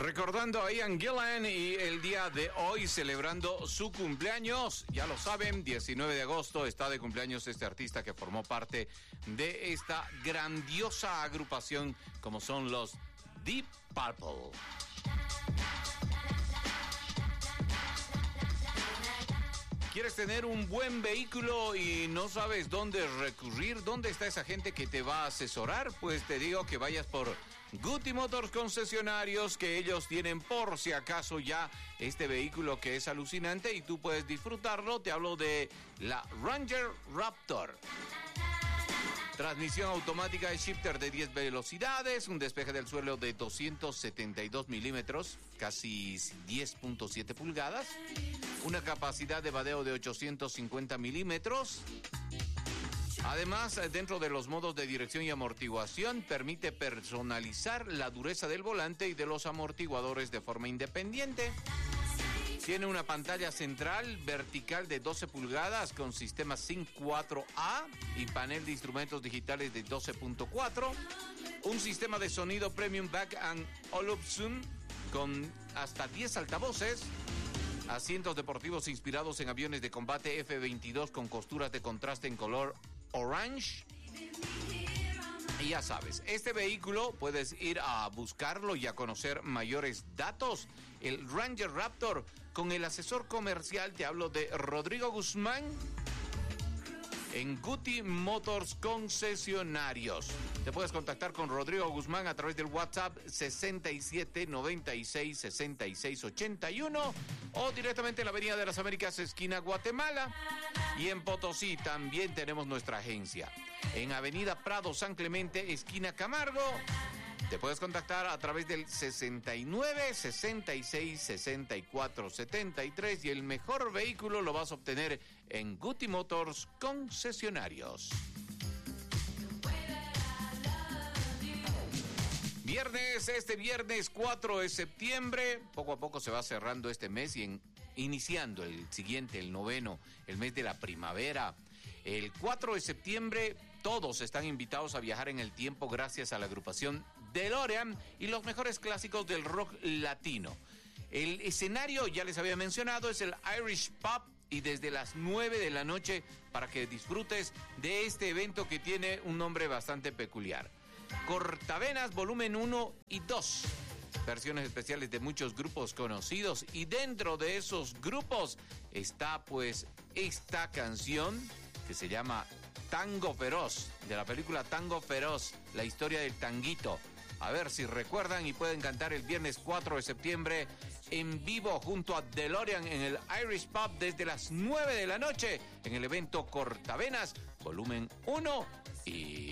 Recordando a Ian Gillan y el día de hoy celebrando su cumpleaños. Ya lo saben, 19 de agosto está de cumpleaños este artista que formó parte de esta grandiosa agrupación como son los Deep Purple. ¿Quieres tener un buen vehículo y no sabes dónde recurrir? ¿Dónde está esa gente que te va a asesorar? Pues te digo que vayas por Guti Motors Concesionarios, que ellos tienen por si acaso ya este vehículo que es alucinante y tú puedes disfrutarlo. Te hablo de la Ranger Raptor. Transmisión automática de shifter de 10 velocidades, un despeje del suelo de 272 milímetros, casi 10.7 pulgadas, una capacidad de vadeo de 850 milímetros. Además, dentro de los modos de dirección y amortiguación, permite personalizar la dureza del volante y de los amortiguadores de forma independiente. Tiene una pantalla central vertical de 12 pulgadas con sistema Sync 4A y panel de instrumentos digitales de 12.4. Un sistema de sonido Premium Back and Olufsen con hasta 10 altavoces. Asientos deportivos inspirados en aviones de combate F-22 con costuras de contraste en color orange. Y ya sabes, este vehículo puedes ir a buscarlo y a conocer mayores datos. El Ranger Raptor, con el asesor comercial, te hablo de Rodrigo Guzmán, en Guti Motors Concesionarios. Te puedes contactar con Rodrigo Guzmán a través del WhatsApp 67 96 66 81 o directamente en la Avenida de las Américas, esquina Guatemala. Y en Potosí también tenemos nuestra agencia. En Avenida Prado San Clemente, esquina Camargo. Te puedes contactar a través del 69 66 64 73 y el mejor vehículo lo vas a obtener en Guti Motors Concesionarios. Este viernes 4 de septiembre, poco a poco se va cerrando este mes y iniciando el siguiente, el noveno, el mes de la primavera. El 4 de septiembre todos están invitados a viajar en el tiempo gracias a la agrupación DeLorean y los mejores clásicos del rock latino. El escenario, ya les había mencionado, es el Irish Pub y desde las 9 de la noche para que disfrutes de este evento que tiene un nombre bastante peculiar. Cortavenas volumen 1 y 2. Versiones especiales de muchos grupos conocidos y dentro de esos grupos está pues esta canción que se llama Tango Feroz, de la película Tango Feroz, la historia del tanguito. A ver si recuerdan y pueden cantar el viernes 4 de septiembre en vivo junto a DeLorean en el Irish Pub desde las 9 de la noche en el evento Cortavenas, volumen 1 y